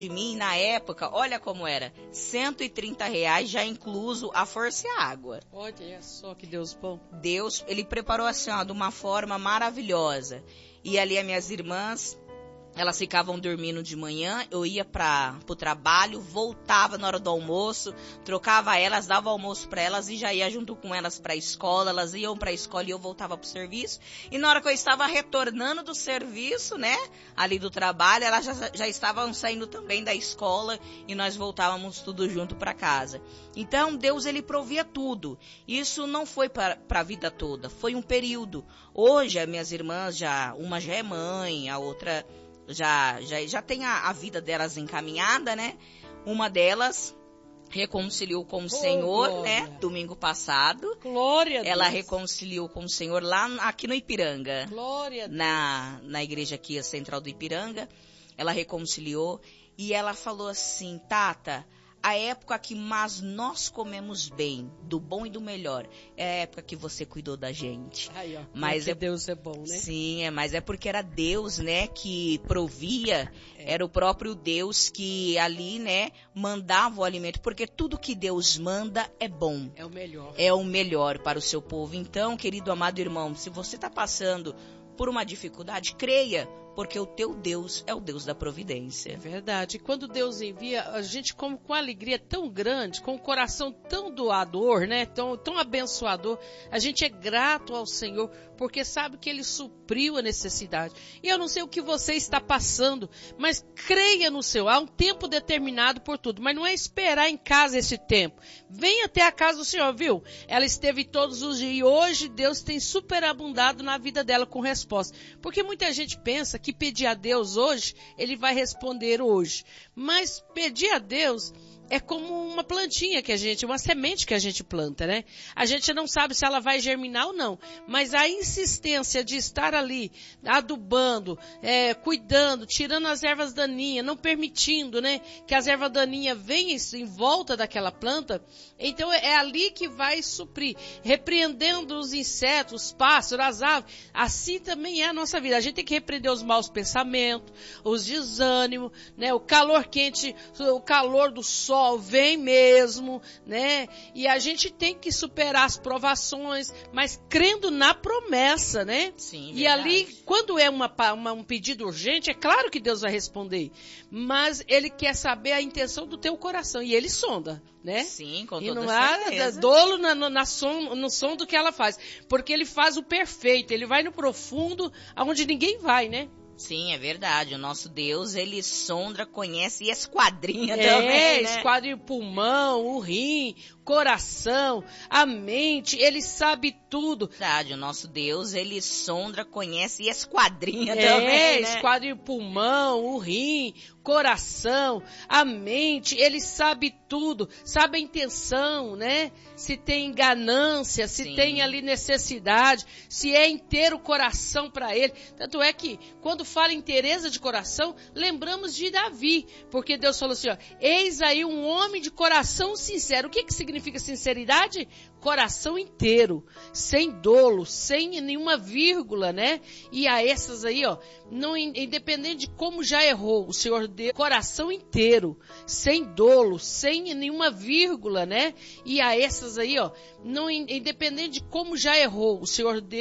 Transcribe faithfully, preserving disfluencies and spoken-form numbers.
de mim, na época, olha como era, cento e trinta reais já incluso a força e a água. Olha só que Deus bom. Deus, ele preparou assim, ó, de uma forma maravilhosa. E ali as minhas irmãs, elas ficavam dormindo de manhã, eu ia para o trabalho, voltava na hora do almoço, trocava elas, dava almoço para elas e já ia junto com elas para a escola, elas iam para a escola e eu voltava para o serviço. E na hora que eu estava retornando do serviço, né, ali do trabalho, elas já, já estavam saindo também da escola e nós voltávamos tudo junto para casa. Então Deus, ele provia tudo. Isso não foi para a vida toda, foi um período. Hoje as minhas irmãs, já uma já é mãe, a outra já, já, já tem a, a vida delas encaminhada, né? Uma delas reconciliou com o oh, Senhor, glória. né? Domingo passado. Glória a Deus. Ela reconciliou com o Senhor lá aqui no Ipiranga. Glória a Deus. Na, na igreja aqui, a central do Ipiranga. Ela reconciliou e ela falou assim, Tata, a época que mais nós comemos bem, do bom e do melhor, é a época que você cuidou da gente. Ai, ó, mas é, Deus é bom, né? Sim, é, mas é porque era Deus, né, que provia, é. Era o próprio Deus que ali, né, mandava o alimento, porque tudo que Deus manda é bom. É o melhor. É o melhor para o seu povo. Então, querido amado irmão, se você está passando por uma dificuldade, creia, porque o teu Deus é o Deus da providência. É verdade. E quando Deus envia, a gente come com alegria tão grande, com o coração tão doador, né? Tão, tão abençoador. A gente é grato ao Senhor, porque sabe que Ele supriu a necessidade. E eu não sei o que você está passando, mas creia no Senhor. Há um tempo determinado por tudo, mas não é esperar em casa esse tempo. Venha até a casa do Senhor, viu? Ela esteve todos os dias e hoje Deus tem superabundado na vida dela com resposta. Porque muita gente pensa que pedir a Deus hoje, Ele vai responder hoje. Mas pedir a Deus é como uma plantinha que a gente, uma semente que a gente planta, né? A gente não sabe se ela vai germinar ou não, mas a insistência de estar ali, adubando, é, cuidando, tirando as ervas daninhas, não permitindo, né, que as ervas daninhas venham em volta daquela planta, então é ali que vai suprir, repreendendo os insetos, os pássaros, as aves. Assim também é a nossa vida. A gente tem que repreender os maus pensamentos, os desânimos, né, o calor quente, o calor do sol, vem mesmo, né? E a gente tem que superar as provações, mas crendo na promessa, né? Sim, e ali, quando é uma, uma, um pedido urgente, é claro que Deus vai responder, mas Ele quer saber a intenção do teu coração, e Ele sonda, né? Sim, com e toda não há certeza. dolo na, na, na som, no som do que ela faz, porque Ele faz o perfeito, Ele vai no profundo, aonde ninguém vai, né? Sim, é verdade. O nosso Deus, Ele sonda, conhece e esquadrinha é, também, né? Esquadrinha o pulmão, o rim, coração, a mente, Ele sabe tudo. Verdade, o nosso Deus, Ele sonda, conhece e esquadrinha é, também, né? Esquadrinha o pulmão, o rim, coração, a mente, Ele sabe tudo, sabe a intenção, né? Se tem ganância, se Sim. tem ali necessidade, se é inteiro o coração para Ele. Tanto é que, quando fala em inteireza de coração, lembramos de Davi, porque Deus falou assim, ó, eis aí um homem de coração sincero. O que que significa sinceridade? Coração inteiro, sem dolo, sem nenhuma vírgula, né? E a essas aí, ó, não, independente de como já errou, o Senhor deu coração inteiro, sem dolo, sem nenhuma vírgula, né? E a essas aí, ó, não, independente de como já errou, o Senhor deu